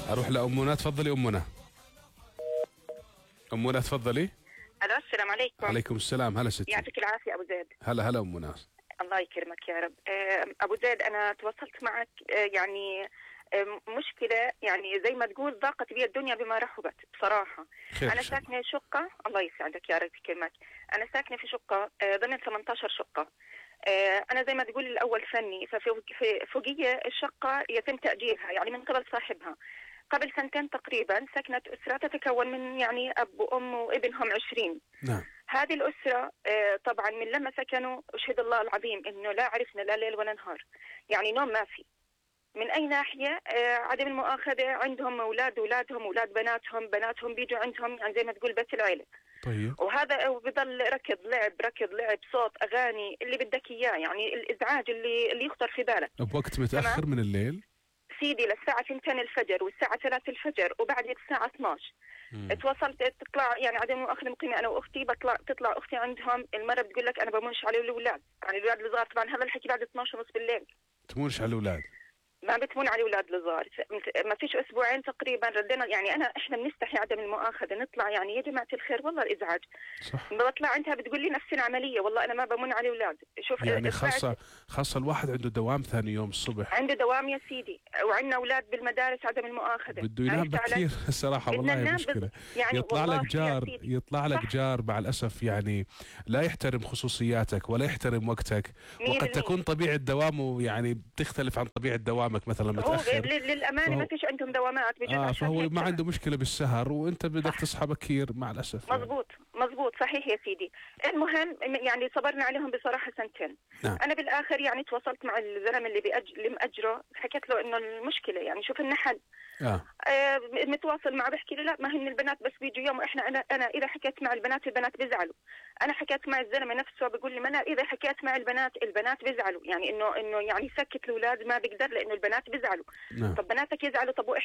اروح لأمنا. تفضلي أمنا. أمنا تفضلي. الو، السلام عليكم. عليكم السلام. هلا ستي. يعطيك العافيه ابو زيد. هلا أمنا. الله يكرمك يا رب. ابو زيد، انا تواصلت معك يعني مشكله، يعني زي ما تقول ضاقت بي الدنيا بما رحبت بصراحه. انا ساكنه شقه، الله يسعدك يا رب يكرمك. انا ساكنه في شقه ضمن 18 شقه. انا زي ما تقول الاول فني، فوقيه الشقه يتم تاجيرها يعني من قبل صاحبها. قبل سنتين تقريبا سكنت اسره تتكون من يعني اب وام وابنهم 20. نعم. هذه الأسرة طبعا من لما سكنوا أشهد الله العظيم إنه لا عرفنا لا ليل ولا نهار، يعني نوم ما في. من أي ناحية؟ عدم المؤاخذة، عندهم أولادهم أولاد بناتهم بيجوا عندهم يعني زي ما تقول بيت العيلة. طيب. وهذا بضل ركض لعب صوت أغاني اللي بدك إياه، يعني الإزعاج اللي يخطر في بالك. بوقت متأخر من الليل سيدي للساعة 2 الفجر والساعة 3 الفجر وبعد الساعة 12. تواصلت تطلع يعني عدم مؤاخذة مقيمة أنا وأختي، تطلع أختي عندهم. المرة بتقول لك أنا بمنش على الأولاد، يعني الأولاد الصغار. طبعا هذا الحكي بعد 12 ونص بالليل. تمونش على الأولاد؟ ما بتمون على الأولاد الصغار. ما فيش أسبوعين تقريبا ردينا، يعني إحنا بنستحي عدم المؤاخذة نطلع يعني يا جماعة الخير والله الإزعاج. صح. بطلع عندها بتقول لي نفس العملية، والله أنا ما بمون على الأولاد. شوف يعني خاصة الواحد عنده دوام ثاني يوم الصبح. عنده دوام يا سيدي، وعندنا أولاد بالمدارس عدم المؤاخذة. بده ينام بكير الصراحة، والله مشكلة. يعني يطلع لك جار مع الأسف يعني لا يحترم خصوصياتك ولا يحترم وقتك، وقد تكون طبيعة دوامه يعني بتختلف عن طبيعة دوامك، مثلا متأخر. للأمانة ما فيش عندهم دوامات فهو ما عنده مشكلة بالسهر وانت بدك تصحى بكير مع الأسف. مزبوط صحيح يا سيدي. المهم يعني صبرنا عليهم بصراحة سنتين. نعم. أنا بالآخر يعني تواصلت مع الزلمة اللي مأجره، حكيت له إنه المشكلة يعني شوف لنا حل. متواصل معه بحكي لي لا، ما هن البنات بس بيجوا يوم، واحنا انا اذا حكيت مع البنات بيزعلوا. انا حكيت مع الزلمه نفسه بيقول لي ما انا اذا حكيت مع البنات بيزعلوا، يعني انه يعني سكت الاولاد ما بيقدر لانه البنات بيزعلوا. نعم. طب بناتك يزعلوا، طب